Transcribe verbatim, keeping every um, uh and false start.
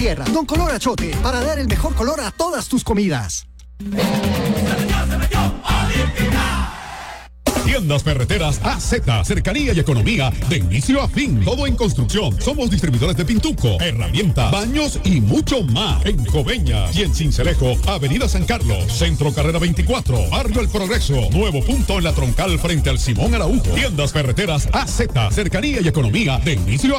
Tierra. Don Color Achote, para dar el mejor color a todas tus comidas. Tiendas Ferreteras A Z, cercanía y economía de inicio a fin. Todo en construcción. Somos distribuidores de pintuco, herramientas, baños y mucho más. En Coveñas y en Cincelejo, Avenida San Carlos, Centro Carrera veinticuatro, Barrio El Progreso, nuevo punto en la Troncal frente al Simón Araujo. Tiendas Ferreteras A Z, cercanía y economía de inicio a